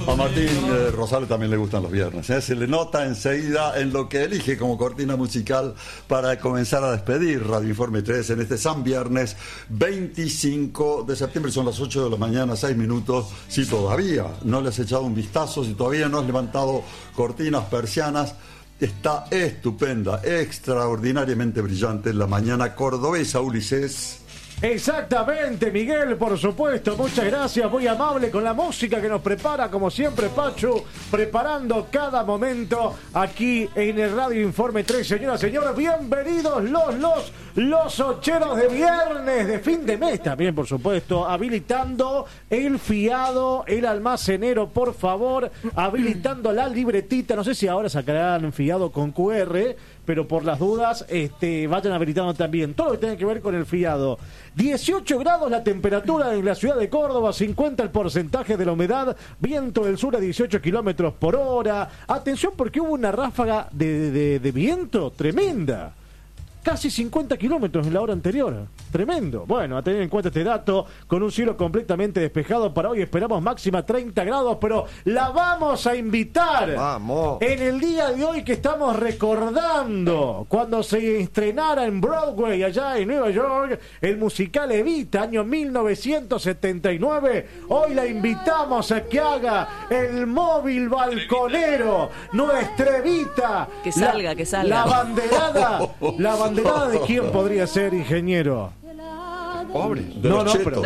A Martín Rosales también le gustan los viernes, ¿eh? Se le nota enseguida en lo que elige como cortina musical para comenzar a despedir Radio Informe 3 en este San Viernes 25 de septiembre. Son las 8 de la mañana, 6 minutos. Si todavía no le has echado un vistazo, si todavía no has levantado cortinas, persianas, está estupenda, extraordinariamente brillante la mañana cordobesa, Ulises. Exactamente, Miguel, por supuesto, muchas gracias, muy amable con la música que nos prepara, como siempre, Pachu, preparando cada momento aquí en el Radio Informe 3, señoras y señores, bienvenidos los ocheros de viernes, de fin de mes también, por supuesto, habilitando el fiado, el almacenero, por favor, habilitando la libretita, no sé si ahora sacarán fiado con QR, pero por las dudas, vayan habilitando también todo lo que tiene que ver con el fiado. 18 grados la temperatura en la ciudad de Córdoba, 50 el porcentaje de la humedad, viento del sur a 18 kilómetros por hora. Atención porque hubo una ráfaga de viento tremenda. Casi 50 kilómetros en la hora anterior. Tremendo. Bueno, a tener en cuenta este dato, con un cielo completamente despejado para hoy, esperamos máxima 30 grados, pero la vamos a invitar. ¡Vamos! En el día de hoy que estamos recordando, cuando se estrenara en Broadway, allá en Nueva York, el musical Evita, año 1979, hoy la invitamos a que haga el móvil balconero, nuestra Evita. Que salga. La banderada de quién podría ser, ingeniero. Pobre. No, Chetos.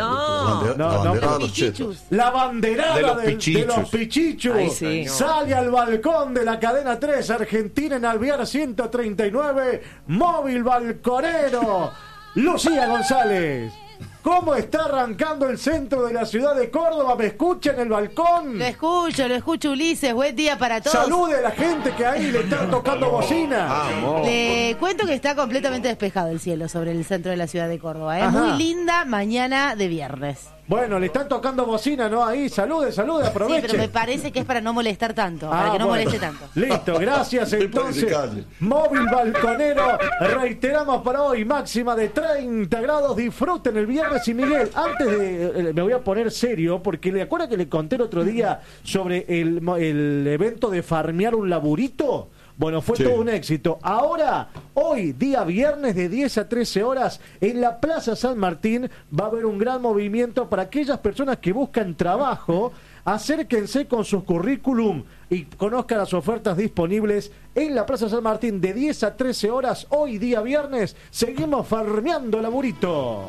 La banderada De los de los Pichichus. Ay, sí. Sale al balcón de la cadena 3 Argentina en Alvear 139, móvil balconero. Lucía González, ¿cómo está arrancando el centro de la ciudad de Córdoba? ¿Me escucha en el balcón? Lo escucho, Ulises. Buen día para todos. Salude a la gente que ahí le están tocando bocina. Le cuento que está completamente despejado el cielo sobre el centro de la ciudad de Córdoba. Ajá. Muy linda mañana de viernes. Bueno, le están tocando bocina, ¿no? Ahí, salude, aproveche. Sí, pero me parece que es para no molestar tanto, para que no moleste tanto. Listo, gracias. Entonces, móvil balconero, reiteramos para hoy, máxima de 30 grados, disfruten el viernes. Y Miguel, antes de, me voy a poner serio, porque le acuerda que le conté el otro día sobre el evento de farmear un laburito. Bueno, fue todo un éxito. Ahora, hoy, día viernes de 10 a 13 horas, en la Plaza San Martín va a haber un gran movimiento para aquellas personas que buscan trabajo. Acérquense con sus currículum y conozcan las ofertas disponibles en la Plaza San Martín de 10 a 13 horas. Hoy, día viernes, seguimos farmeando laburito.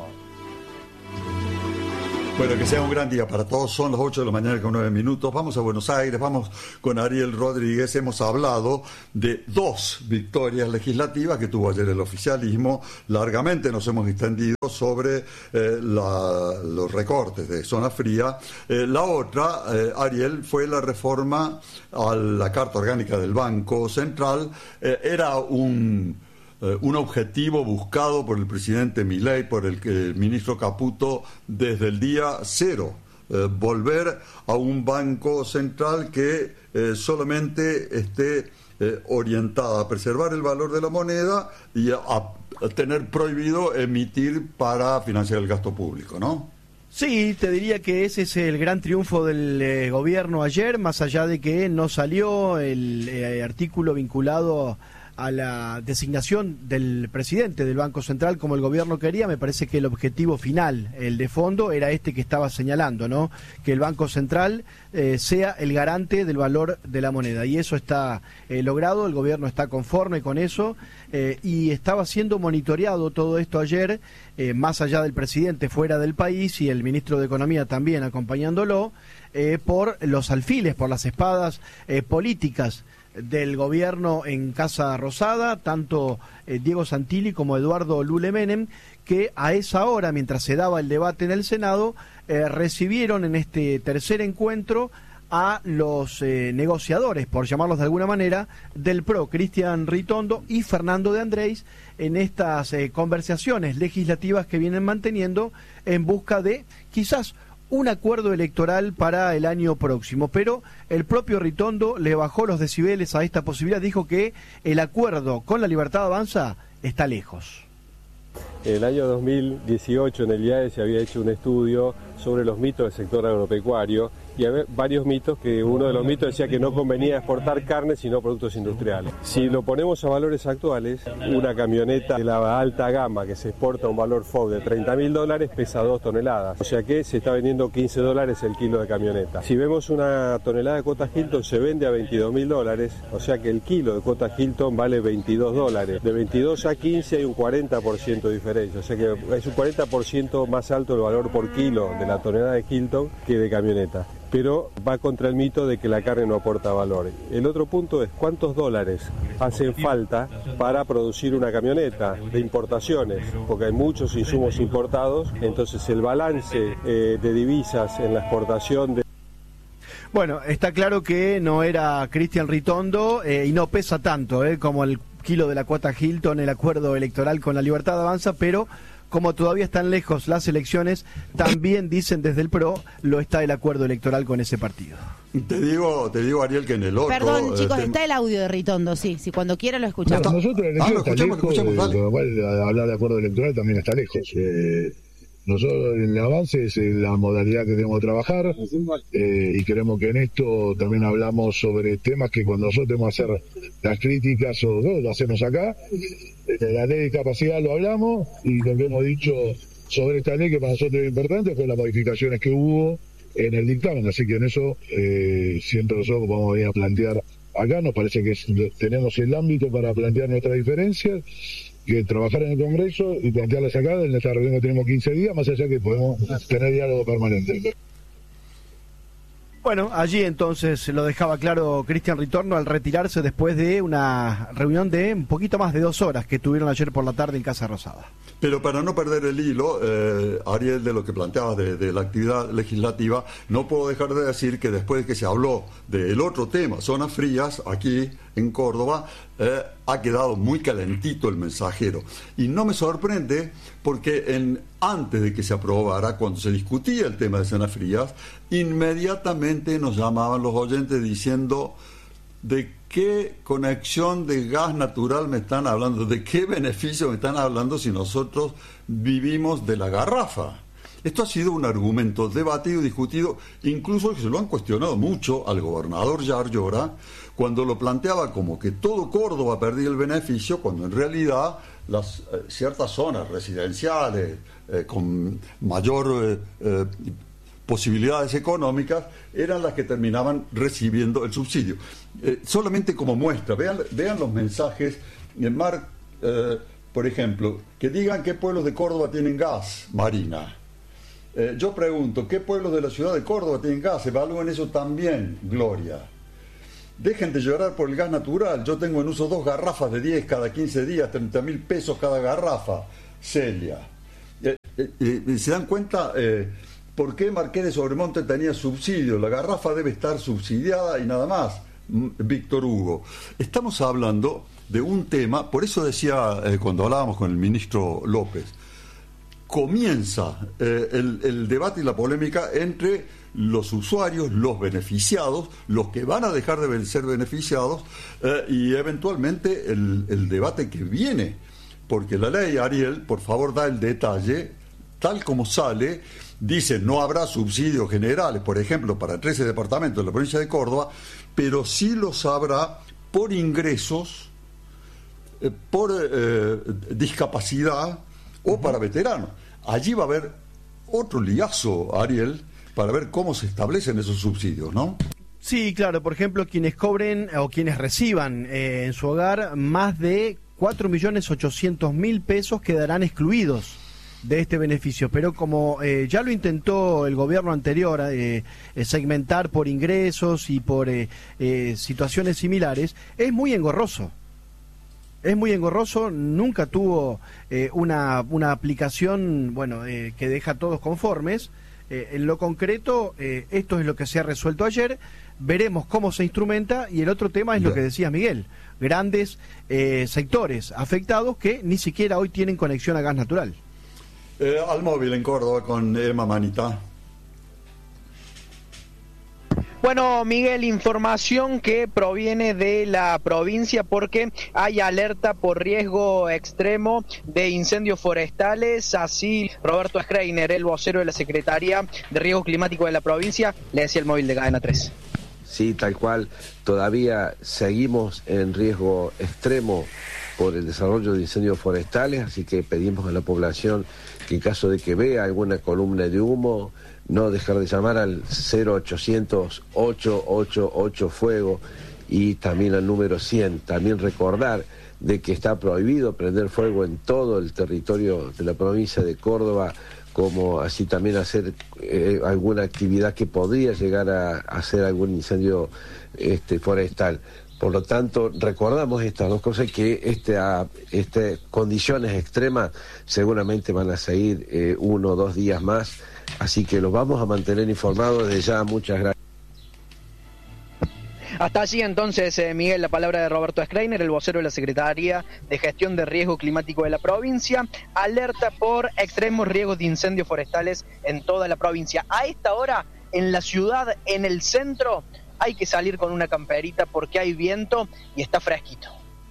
Bueno, que sea un gran día para todos. Son las 8 de la mañana con 9 minutos. Vamos a Buenos Aires, vamos con Ariel Rodríguez. Hemos hablado de 2 victorias legislativas que tuvo ayer el oficialismo. Largamente nos hemos extendido sobre los recortes de zona fría. La otra, Ariel, fue la reforma a la Carta Orgánica del Banco Central. Era un objetivo buscado por el presidente Milei, por el ministro Caputo, desde el día cero. Volver a un banco central que solamente esté orientada a preservar el valor de la moneda y a tener prohibido emitir para financiar el gasto público, ¿no? Sí, te diría que ese es el gran triunfo del gobierno ayer, más allá de que no salió el artículo vinculado a la designación del presidente del Banco Central como el gobierno quería. Me parece que el objetivo final, el de fondo, era este que estaba señalando, ¿no? Que el Banco Central sea el garante del valor de la moneda, y eso está logrado. El gobierno está conforme con eso, y estaba siendo monitoreado todo esto ayer, más allá del presidente fuera del país y el ministro de Economía también acompañándolo, por los alfiles, por las espadas políticas del gobierno en Casa Rosada, tanto Diego Santilli como Eduardo Lule Menem, que a esa hora, mientras se daba el debate en el Senado, recibieron en este tercer encuentro a los negociadores, por llamarlos de alguna manera, del PRO, Cristian Ritondo y Fernando de Andrés, en estas conversaciones legislativas que vienen manteniendo en busca de, quizás, un acuerdo electoral para el año próximo, pero el propio Ritondo le bajó los decibeles a esta posibilidad, dijo que el acuerdo con La Libertad Avanza está lejos. En el año 2018 en el IAE se había hecho un estudio sobre los mitos del sector agropecuario y había varios mitos, que uno de los mitos decía que no convenía exportar carne sino productos industriales. Si lo ponemos a valores actuales, una camioneta de la alta gama que se exporta a un valor FOB de $30.000 pesa 2 toneladas, o sea que se está vendiendo $15 el kilo de camioneta. Si vemos una tonelada de cuota Hilton se vende a $22.000, o sea que el kilo de cuota Hilton vale $22. De 22 a 15 hay un 40% de diferencia, o sea que es un 40% más alto el valor por kilo de la tonelada de Hilton que de camioneta. Pero va contra el mito de que la carne no aporta valor. El otro punto es cuántos dólares hacen falta para producir una camioneta de importaciones, porque hay muchos insumos importados, entonces el balance de divisas en la exportación de... Bueno, está claro que no era Cristian Ritondo y no pesa tanto como el kilo de la cuota Hilton, el acuerdo electoral con la Libertad Avanza, pero como todavía están lejos las elecciones, también dicen desde el PRO, lo está el acuerdo electoral con ese partido. Te digo, Ariel, que en el otro... Perdón, chicos, está el audio de Ritondo, sí, nosotros la escuchamos. No, nosotros la elección está lejos, con lo cual hablar de acuerdo electoral también está lejos. Nosotros en el avance es la modalidad que tenemos de trabajar y queremos que en esto también hablamos sobre temas que cuando nosotros tenemos que hacer las críticas o lo hacemos acá. La ley de capacidad lo hablamos y lo que hemos dicho sobre esta ley que para nosotros es importante fue las modificaciones que hubo en el dictamen, así que en eso siempre nosotros vamos a venir a plantear acá, nos parece que tenemos el ámbito para plantear nuestras diferencias, que trabajar en el Congreso y plantearlas acá, en esta reunión que tenemos 15 días, más allá que podemos tener diálogo permanente. Bueno, allí entonces lo dejaba claro Cristian Ritondo al retirarse después de una reunión de un poquito más de 2 horas que tuvieron ayer por la tarde en Casa Rosada. Pero para no perder el hilo, Ariel, de lo que planteabas de la actividad legislativa, no puedo dejar de decir que después de que se habló del otro tema, zonas frías, aquí en Córdoba, ha quedado muy calentito el mensajero. Y no me sorprende porque antes de que se aprobara, cuando se discutía el tema de zonas frías, inmediatamente nos llamaban los oyentes diciendo: ¿de qué conexión de gas natural me están hablando? ¿De qué beneficio me están hablando si nosotros vivimos de la garrafa? Esto ha sido un argumento debatido, discutido, incluso que se lo han cuestionado mucho al gobernador Yar Llora, cuando lo planteaba como que todo Córdoba perdía el beneficio, cuando en realidad las ciertas zonas residenciales con mayor posibilidades económicas eran las que terminaban recibiendo el subsidio. Solamente como muestra, vean los mensajes, por ejemplo, que digan qué pueblos de Córdoba tienen gas, Marina. Yo pregunto, ¿qué pueblos de la ciudad de Córdoba tienen gas? Evalúen eso también, Gloria. Dejen de llorar por el gas natural. Yo tengo en uso 2 garrafas de 10 cada 15 días, 30.000 pesos cada garrafa, Celia. ¿Se dan cuenta por qué Marqués de Sobremonte tenía subsidio? La garrafa debe estar subsidiada y nada más, Víctor Hugo. Estamos hablando de un tema, por eso decía cuando hablábamos con el ministro López, comienza el debate y la polémica entre los usuarios, los beneficiados, los que van a dejar de ser beneficiados y eventualmente el debate que viene, porque la ley, Ariel, por favor, da el detalle, tal como sale, dice no habrá subsidios generales, por ejemplo, para 13 departamentos de la provincia de Córdoba, pero sí los habrá por ingresos, por discapacidad o para veteranos. Allí va a haber otro liazo, Ariel, para ver cómo se establecen esos subsidios, ¿no? Sí, claro, por ejemplo, quienes cobren o quienes reciban en su hogar más de 4.800.000 pesos quedarán excluidos de este beneficio, pero como ya lo intentó el gobierno anterior segmentar por ingresos y por situaciones similares, es muy engorroso. Es muy engorroso, nunca tuvo una aplicación que deja a todos conformes. En lo concreto, esto es lo que se ha resuelto ayer, veremos cómo se instrumenta y el otro tema es lo que decía Miguel, grandes sectores afectados que ni siquiera hoy tienen conexión a gas natural. Al móvil en Córdoba con Emma Manita. Bueno, Miguel, información que proviene de la provincia porque hay alerta por riesgo extremo de incendios forestales. Así, Roberto Schreiner, el vocero de la Secretaría de Riesgo Climático de la provincia, le decía el móvil de Cadena 3. Sí, tal cual. Todavía seguimos en riesgo extremo por el desarrollo de incendios forestales, así que pedimos a la población que en caso de que vea alguna columna de humo, no dejar de llamar al 0800 888 fuego y también al número 100. También recordar de que está prohibido prender fuego en todo el territorio de la provincia de Córdoba, como así también hacer alguna actividad que podría llegar a hacer algún incendio forestal. Por lo tanto, recordamos estas dos cosas, que estas condiciones extremas seguramente van a seguir 1 o 2 días más, así que los vamos a mantener informados desde ya. Muchas gracias. Hasta allí entonces, Miguel, la palabra de Roberto Schreiner, el vocero de la Secretaría de Gestión de Riesgo Climático de la provincia. Alerta por extremos riesgos de incendios forestales en toda la provincia. A esta hora, en la ciudad, en el centro, hay que salir con una camperita porque hay viento y está fresquito.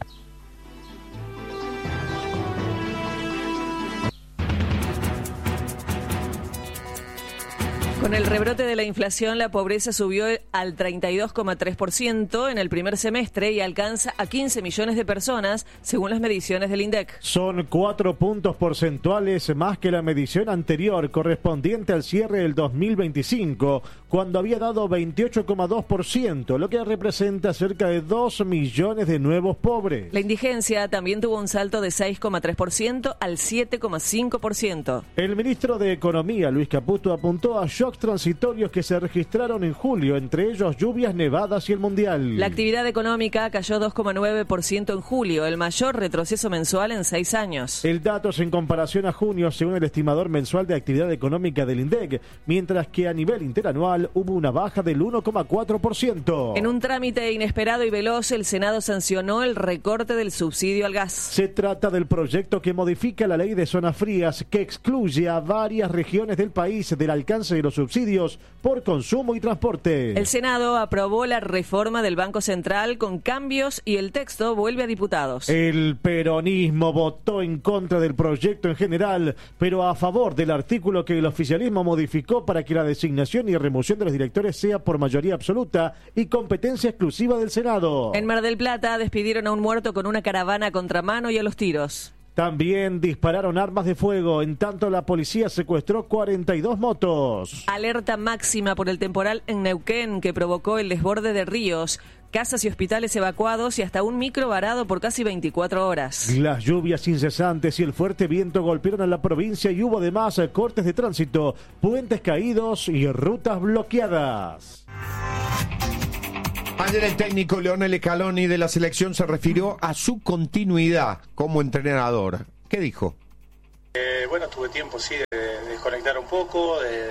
Con el rebrote de la inflación, la pobreza subió al 32,3% en el primer semestre y alcanza a 15 millones de personas, según las mediciones del INDEC. Son 4 puntos porcentuales más que la medición anterior, correspondiente al cierre del 2025, cuando había dado 28,2%, lo que representa cerca de 2 millones de nuevos pobres. La indigencia también tuvo un salto de 6,3% al 7,5%. El ministro de Economía, Luis Caputo, apuntó a shocks transitorios que se registraron en julio, entre ellos lluvias, nevadas y el Mundial. La actividad económica cayó 2,9% en julio, el mayor retroceso mensual en 6 años. El dato es en comparación a junio, según el estimador mensual de actividad económica del INDEC, mientras que a nivel interanual hubo una baja del 1,4%. En un trámite inesperado y veloz, el Senado sancionó el recorte del subsidio al gas. Se trata del proyecto que modifica la ley de zonas frías, que excluye a varias regiones del país del alcance de los subsidios por consumo y transporte. El Senado aprobó la reforma del Banco Central con cambios y el texto vuelve a diputados. El peronismo votó en contra del proyecto en general, pero a favor del artículo que el oficialismo modificó para que la designación y remoción de los directores sea por mayoría absoluta y competencia exclusiva del Senado. En Mar del Plata despidieron a un muerto con una caravana a contramano y a los tiros. También dispararon armas de fuego, en tanto la policía secuestró 42 motos. Alerta máxima por el temporal en Neuquén que provocó el desborde de ríos, casas y hospitales evacuados y hasta un micro varado por casi 24 horas. Las lluvias incesantes y el fuerte viento golpearon a la provincia y hubo además cortes de tránsito, puentes caídos y rutas bloqueadas. Ayer el técnico Leonel Scaloni de la selección se refirió a su continuidad como entrenador. ¿Qué dijo? Bueno, tuve tiempo, sí, de desconectar un poco, de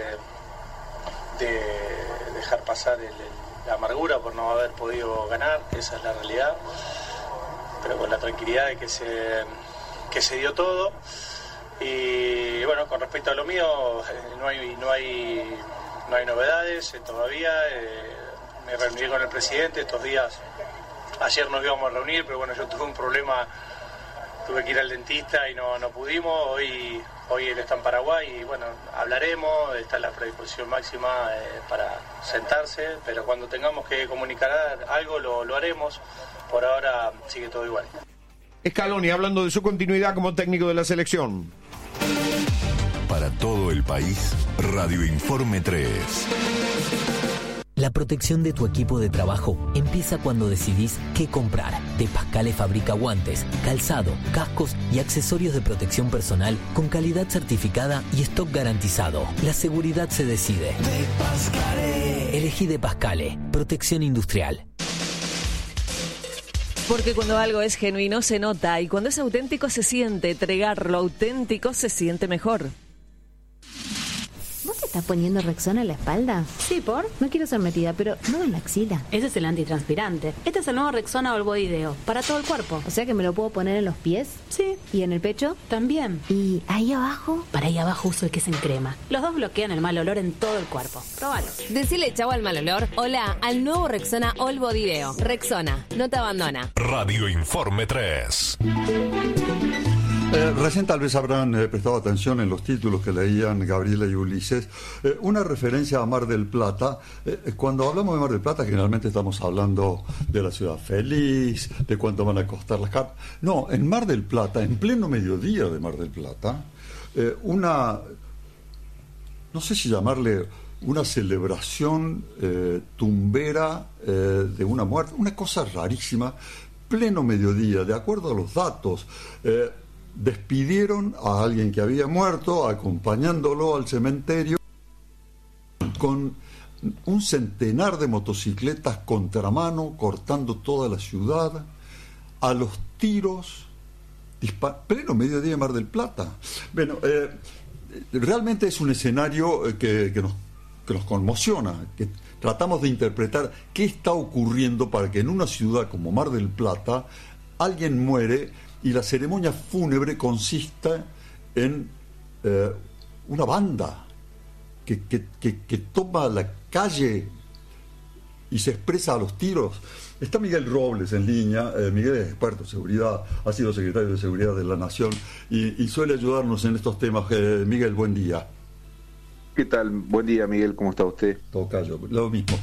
dejar pasar la amargura por no haber podido ganar, esa es la realidad, pero con la tranquilidad de que se dio todo. Y bueno, con respecto a lo mío, no hay novedades todavía. Me reuní con el presidente estos días. Ayer nos íbamos a reunir, pero bueno, yo tuve un problema, tuve que ir al dentista y no pudimos. Hoy él está en Paraguay y bueno, hablaremos, está en la predisposición máxima para sentarse, pero cuando tengamos que comunicar algo lo haremos. Por ahora sigue todo igual. Scaloni hablando de su continuidad como técnico de la selección. Para todo el país, Radio Informe 3. La protección de tu equipo de trabajo empieza cuando decidís qué comprar. De Pascale fabrica guantes, calzado, cascos y accesorios de protección personal con calidad certificada y stock garantizado. La seguridad se decide. De Pascale. Elegí De Pascale. Protección industrial. Porque cuando algo es genuino se nota y cuando es auténtico se siente. Entregar lo auténtico se siente mejor. ¿Vos estás poniendo Rexona en la espalda? Sí, ¿por? No quiero ser metida, pero no en la axila. Ese es el antitranspirante. Este es el nuevo Rexona All Body Deo, para todo el cuerpo. O sea que me lo puedo poner en los pies. Sí. ¿Y en el pecho? También. ¿Y ahí abajo? Para ahí abajo uso el que es en crema. Los dos bloquean el mal olor en todo el cuerpo. Próbalo. Decile chau al mal olor. Hola al nuevo Rexona All Body Deo. Rexona, no te abandona. Radio Informe 3. Recién tal vez habrán prestado atención en los títulos que leían Gabriela y Ulises, una referencia a Mar del Plata. Cuando hablamos de Mar del Plata generalmente estamos hablando de la ciudad feliz, de cuánto van a costar las cartas. No, en Mar del Plata, en pleno mediodía de Mar del Plata, no sé si llamarle una celebración tumbera de una muerte, una cosa rarísima, pleno mediodía, de acuerdo a los datos. Despidieron a alguien que había muerto, acompañándolo al cementerio con un centenar de motocicletas contramano, cortando toda la ciudad, a los tiros, pleno mediodía de Mar del Plata. Bueno, realmente es un escenario que nos conmociona, que tratamos de interpretar qué está ocurriendo para que en una ciudad como Mar del Plata alguien muere y la ceremonia fúnebre consista en una banda que toma la calle y se expresa a los tiros. Está Miguel Robles en línea. Miguel es experto en seguridad, ha sido secretario de Seguridad de la Nación y suele ayudarnos en estos temas. Miguel, buen día. ¿Qué tal? Buen día, Miguel, ¿cómo está usted? Tocayo, lo mismo.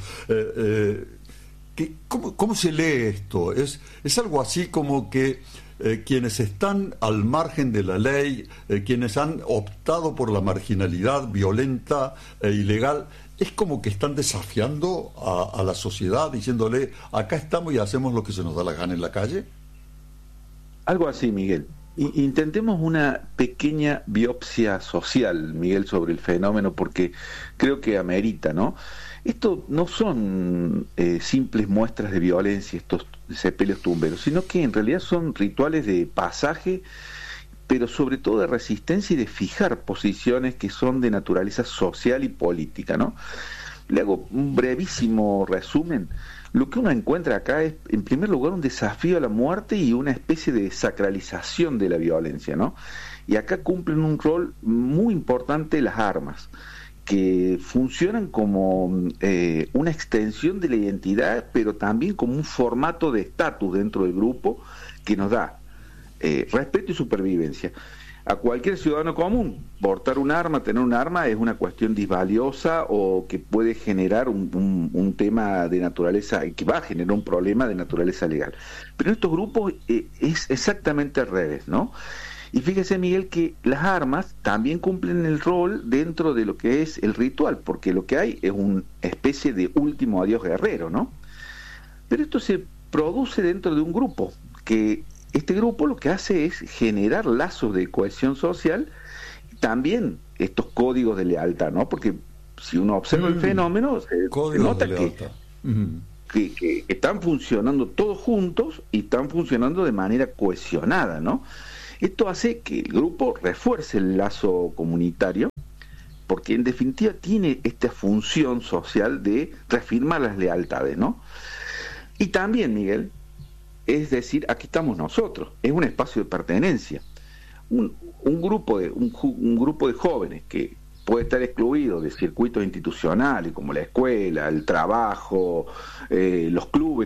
¿Cómo se lee esto? ¿Es algo así como que quienes están al margen de la ley, quienes han optado por la marginalidad violenta e ilegal, es como que están desafiando a la sociedad, diciéndole, acá estamos y hacemos lo que se nos da la gana en la calle? Algo así, Miguel. Intentemos una pequeña biopsia social, Miguel, sobre el fenómeno, porque creo que amerita, ¿no? Esto no son simples muestras de violencia, estos sepelios tumberos, sino que en realidad son rituales de pasaje, pero sobre todo de resistencia y de fijar posiciones que son de naturaleza social y política, ¿no? Le hago un brevísimo resumen. Lo que uno encuentra acá es, en primer lugar, un desafío a la muerte y una especie de sacralización de la violencia, ¿no? Y acá cumplen un rol muy importante las armas, que funcionan como una extensión de la identidad, pero también como un formato de estatus dentro del grupo que nos da respeto y supervivencia. A cualquier ciudadano común, portar un arma, tener un arma es una cuestión disvaliosa o que puede generar un tema de naturaleza, que va a generar un problema de naturaleza legal. Pero en estos grupos es exactamente al revés, ¿no? Y fíjese, Miguel, que las armas también cumplen el rol dentro de lo que es el ritual, porque lo que hay es una especie de último adiós guerrero, ¿no? Pero esto se produce dentro de un grupo, que este grupo lo que hace es generar lazos de cohesión social y también estos códigos de lealtad, ¿no? Porque si uno observa el fenómeno, se nota que están funcionando todos juntos y están funcionando de manera cohesionada, ¿no? Esto hace que el grupo refuerce el lazo comunitario, porque en definitiva tiene esta función social de reafirmar las lealtades, ¿no? Y también, Miguel, es decir, aquí estamos nosotros, es un espacio de pertenencia. Un grupo de jóvenes que puede estar excluido de circuitos institucionales como la escuela, el trabajo, los clubes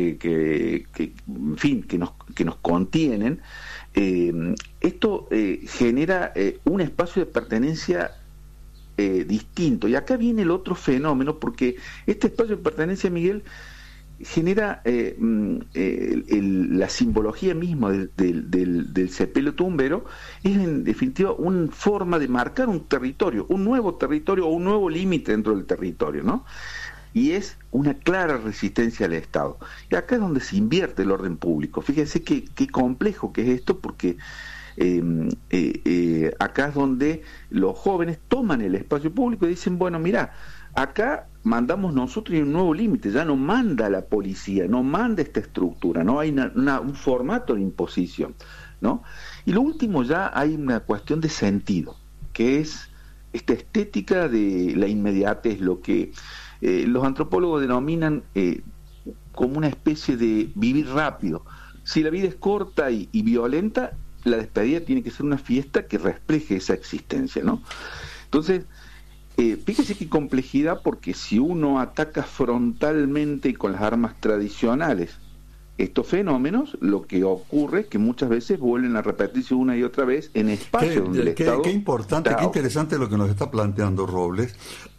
en fin, que nos contienen. Esto genera un espacio de pertenencia distinto. Y acá viene el otro fenómeno, porque este espacio de pertenencia, Miguel, genera la simbología misma del sepelio tumbero. Es en definitiva una forma de marcar un territorio, un nuevo territorio o un nuevo límite dentro del territorio, ¿no? Y es una clara resistencia al Estado. Y acá es donde se invierte el orden público. Fíjense qué complejo que es esto, porque acá es donde los jóvenes toman el espacio público y dicen, bueno, mira, acá mandamos nosotros y un nuevo límite, ya no manda la policía, no manda esta estructura, no hay un formato de imposición, ¿no? Y lo último, ya hay una cuestión de sentido, que es esta estética de la inmediatez, lo que los antropólogos denominan como una especie de vivir rápido. Si la vida es corta y violenta, la despedida tiene que ser una fiesta que refleje esa existencia, ¿no? Entonces, fíjese qué complejidad, porque si uno ataca frontalmente y con las armas tradicionales estos fenómenos, lo que ocurre es que muchas veces vuelven a repetirse una y otra vez en espacios donde el Estado... Qué importante, qué interesante lo que nos está planteando Robles.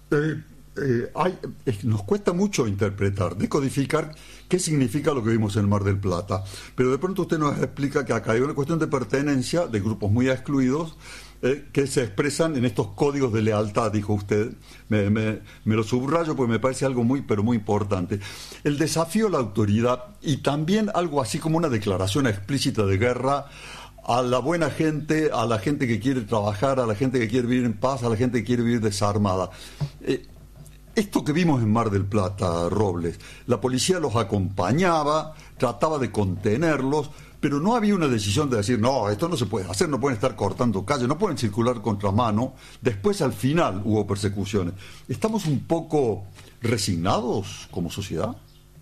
Nos cuesta mucho interpretar, decodificar qué significa lo que vimos en Mar del Plata, pero de pronto usted nos explica que acá hay una cuestión de pertenencia de grupos muy excluidos que se expresan en estos códigos de lealtad, dijo usted. Me lo subrayo porque me parece algo muy, pero muy importante. El desafío a la autoridad y también algo así como una declaración explícita de guerra a la buena gente, a la gente que quiere trabajar, a la gente que quiere vivir en paz, a la gente que quiere vivir desarmada. Esto que vimos en Mar del Plata, Robles, la policía los acompañaba, trataba de contenerlos, pero no había una decisión de decir, no, esto no se puede hacer, no pueden estar cortando calles, no pueden circular contramano. Después, al final, hubo persecuciones. ¿Estamos un poco resignados como sociedad?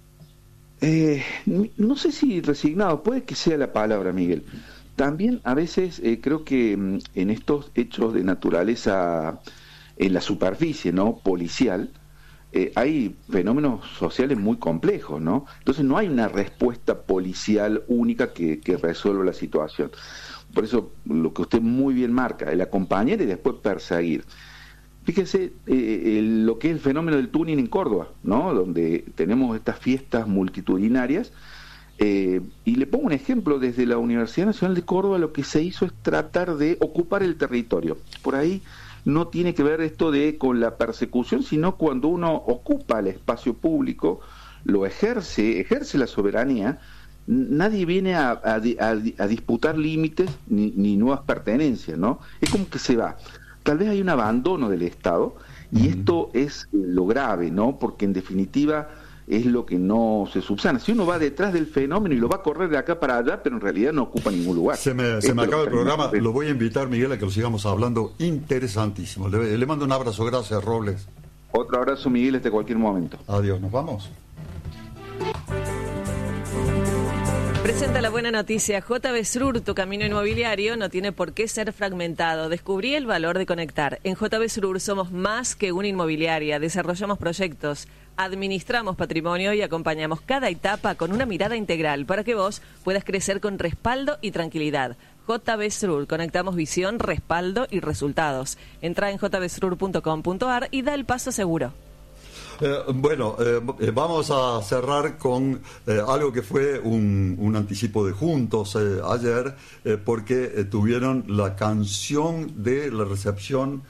No sé si resignados, puede que sea la palabra, Miguel. También a veces creo que en estos hechos de naturaleza, en la superficie, ¿no?, policial, hay fenómenos sociales muy complejos, ¿no? Entonces no hay una respuesta policial única que resuelva la situación. Por eso lo que usted muy bien marca, el acompañar y después perseguir. Fíjese lo que es el fenómeno del tuning en Córdoba, ¿no?, donde tenemos estas fiestas multitudinarias, y le pongo un ejemplo. Desde la Universidad Nacional de Córdoba lo que se hizo es tratar de ocupar el territorio. Por ahí no tiene que ver esto con la persecución, sino cuando uno ocupa el espacio público, lo ejerce la soberanía. Nadie viene a disputar límites ni nuevas pertenencias, ¿no? Es como que se va. Tal vez hay un abandono del Estado, y esto es lo grave, ¿no? Porque en definitiva es lo que no se subsana. Si uno va detrás del fenómeno y lo va a correr de acá para allá, pero en realidad no ocupa ningún lugar. Se me acaba el programa. Lo voy a invitar, Miguel, a que lo sigamos hablando. Interesantísimo. Le mando un abrazo. Gracias, Robles. Otro abrazo, Miguel, hasta cualquier momento. Adiós. ¿Nos vamos? Presenta la buena noticia. JB Srur, tu camino inmobiliario no tiene por qué ser fragmentado. Descubrí el valor de conectar. En JB Srur somos más que una inmobiliaria. Desarrollamos proyectos, administramos patrimonio y acompañamos cada etapa con una mirada integral para que vos puedas crecer con respaldo y tranquilidad. JB Srur, conectamos visión, respaldo y resultados. Entra en jbsrur.com.ar y da el paso seguro. Vamos a cerrar con algo que fue un anticipo de Juntos ayer, porque tuvieron la canción de la recepción.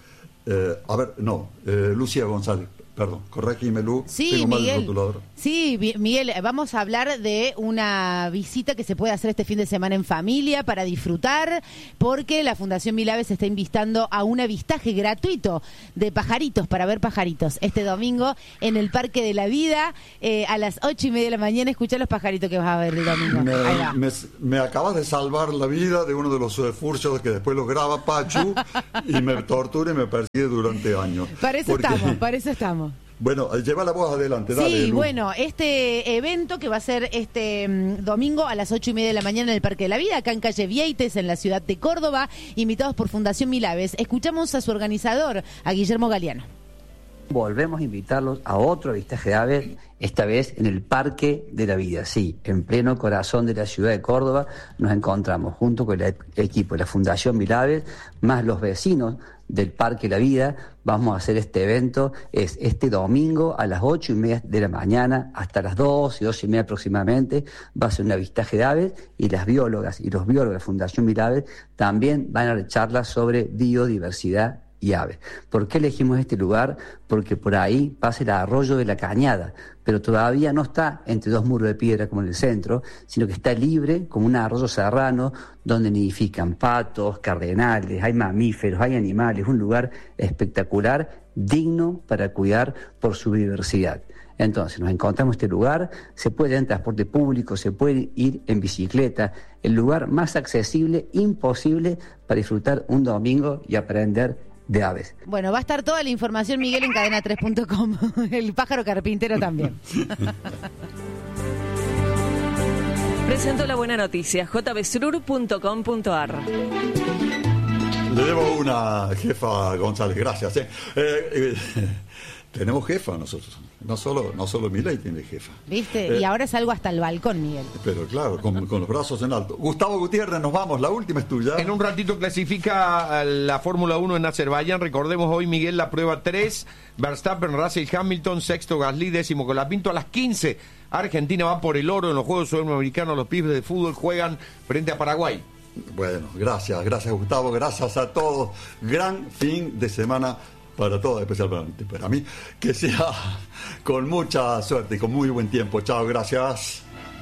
Lucía González. Perdón, corregime, Lu. Sí, tengo mal el Miguel. rotulador. Sí, Miguel, vamos a hablar de una visita que se puede hacer este fin de semana en familia para disfrutar, porque la Fundación Milaves está invitando a un avistaje gratuito de pajaritos, para ver pajaritos, este domingo en el Parque de la Vida, a las 8:30 de la mañana. Escuchá los pajaritos que vas a ver el domingo. Ahí va. Me acabas de salvar la vida de uno de los furcios que después lo graba Pachu y me tortura y me persigue durante años. Para eso estamos. Bueno, lleva la voz adelante, dale. Sí, Lu. bueno, este evento que va a ser este domingo a las 8:30 de la mañana en el Parque de la Vida, acá en calle Vieites, en la ciudad de Córdoba, invitados por Fundación Milaves. Escuchamos a su organizador, a Guillermo Galeano. Volvemos a invitarlos a otro avistaje de aves, esta vez en el Parque de la Vida. Sí, en pleno corazón de la ciudad de Córdoba nos encontramos junto con el equipo de la Fundación Milaves, más los vecinos del Parque de la Vida. Vamos a hacer este evento, es este domingo a las 8:30 de la mañana hasta las 2 y 2:30 aproximadamente. Va a ser un avistaje de aves y las biólogas y los biólogos de la Fundación Milaves también van a dar charlas sobre biodiversidad y aves. ¿Por qué elegimos este lugar? Porque por ahí pasa el arroyo de la Cañada, pero todavía no está entre dos muros de piedra como en el centro, sino que está libre como un arroyo serrano donde nidifican patos, cardenales, hay mamíferos, hay animales, un lugar espectacular, digno para cuidar por su biodiversidad. Entonces nos encontramos en este lugar, se puede ir en transporte público, se puede ir en bicicleta, el lugar más accesible, imposible para disfrutar un domingo y aprender de aves. Bueno, va a estar toda la información, Miguel, en cadena3.com. El pájaro carpintero también. Presento la buena noticia, jbsrur.com.ar. Le debo una, jefa González, gracias. Tenemos jefa nosotros, no solo Milei tiene jefa. ¿Viste? Y ahora salgo hasta el balcón, Miguel. Pero claro, con los brazos en alto. Gustavo Gutiérrez, nos vamos, la última es tuya. En un ratito clasifica la Fórmula 1 en Azerbaiyán. Recordemos hoy, Miguel, la prueba 3. Verstappen, Russell, Hamilton, sexto Gasly, décimo Colapinto. A las 15, Argentina va por el oro en los Juegos Sudamericanos. Los pibes de fútbol juegan frente a Paraguay. Bueno, gracias Gustavo, gracias a todos. Gran fin de semana para todos, especialmente para mí. Que sea con mucha suerte y con muy buen tiempo. Chao, gracias.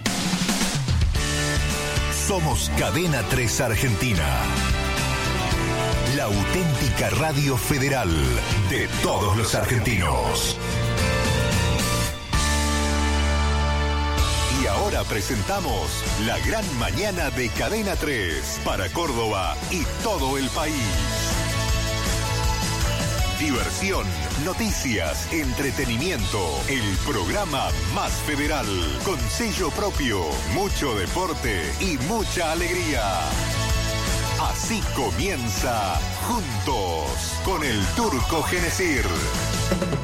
Somos Cadena 3 Argentina. La auténtica radio federal de todos los argentinos. Y ahora presentamos la gran mañana de Cadena 3 para Córdoba y todo el país. Diversión, noticias, entretenimiento, el programa más federal, con sello propio, mucho deporte y mucha alegría. Así comienza Juntos con el Turco Genesir.